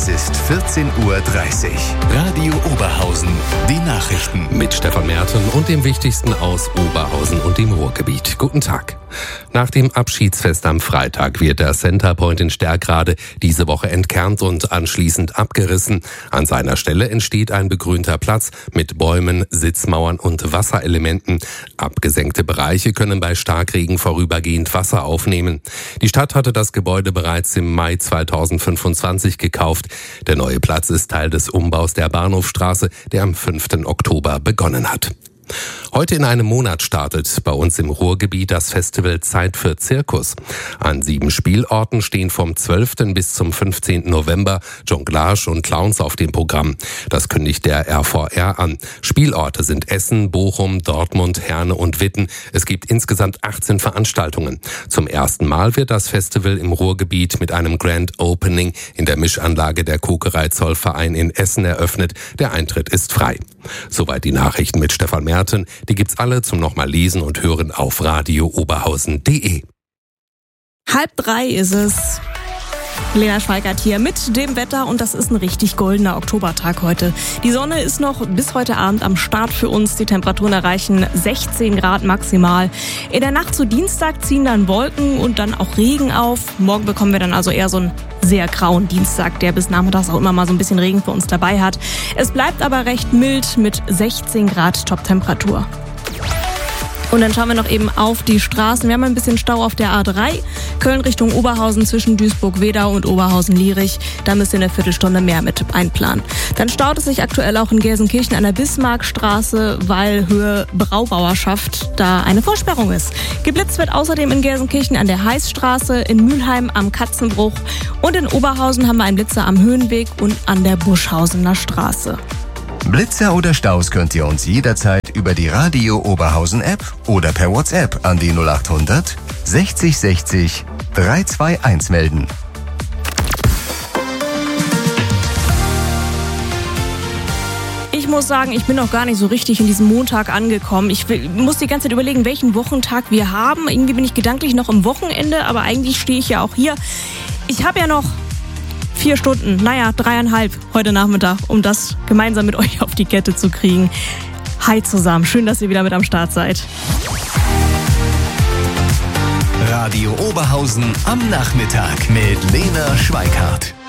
Es ist 14:30 Uhr. Radio Oberhausen, die Nachrichten. Mit Stefan Merten und dem Wichtigsten aus Oberhausen und dem Ruhrgebiet. Guten Tag. Nach dem Abschiedsfest am Freitag wird der Centerpoint in Sterkrade diese Woche entkernt und anschließend abgerissen. An seiner Stelle entsteht ein begrünter Platz mit Bäumen, Sitzmauern und Wasserelementen. Abgesenkte Bereiche können bei Starkregen vorübergehend Wasser aufnehmen. Die Stadt hatte das Gebäude bereits im Mai 2025 gekauft. Der neue Platz ist Teil des Umbaus der Bahnhofstraße, der am 5. Oktober begonnen hat. Heute in einem Monat startet bei uns im Ruhrgebiet das Festival Zeit für Zirkus. An 7 Spielorten stehen vom 12. bis zum 15. November Jonglage und Clowns auf dem Programm. Das kündigt der RVR an. Spielorte sind Essen, Bochum, Dortmund, Herne und Witten. Es gibt insgesamt 18 Veranstaltungen. Zum ersten Mal wird das Festival im Ruhrgebiet mit einem Grand Opening in der Mischanlage der Kokerei Zollverein in Essen eröffnet. Der Eintritt ist frei. Soweit die Nachrichten mit Stefan Merten. Die gibt's alle zum nochmal lesen und hören auf radiooberhausen.de. 2:30 ist es. Lena Schweikart hier mit dem Wetter und das ist ein richtig goldener Oktobertag heute. Die Sonne ist noch bis heute Abend am Start für uns. Die Temperaturen erreichen 16 Grad maximal. In der Nacht zu Dienstag ziehen dann Wolken und dann auch Regen auf. Morgen bekommen wir dann also eher so einen sehr grauen Dienstag, der bis nachmittags auch immer mal so ein bisschen Regen für uns dabei hat. Es bleibt aber recht mild mit 16 Grad Toptemperatur. Und dann schauen wir noch eben auf die Straßen. Wir haben ein bisschen Stau auf der A3. Köln Richtung Oberhausen zwischen Duisburg-Wedau und Oberhausen-Lierich. Da müsst ihr eine Viertelstunde mehr mit einplanen. Dann staut es sich aktuell auch in Gelsenkirchen an der Bismarckstraße, weil Höhe Braubauerschaft da eine Vorsperrung ist. Geblitzt wird außerdem in Gelsenkirchen an der Heißstraße, in Mülheim am Katzenbruch und in Oberhausen haben wir einen Blitzer am Höhenweg und an der Buschhausener Straße. Blitzer oder Staus könnt ihr uns jederzeit über die Radio Oberhausen App oder per WhatsApp an die 0800 60 60 321 melden. Ich muss sagen, ich bin noch gar nicht so richtig in diesem Montag angekommen. Ich muss die ganze Zeit überlegen, welchen Wochentag wir haben. Irgendwie bin ich gedanklich noch im Wochenende, aber eigentlich stehe ich ja auch hier. Ich habe ja noch 4 Stunden, 3,5 heute Nachmittag, um das gemeinsam mit euch auf die Kette zu kriegen. Hi zusammen, schön, dass ihr wieder mit am Start seid. Radio Oberhausen am Nachmittag mit Lena Schweikart.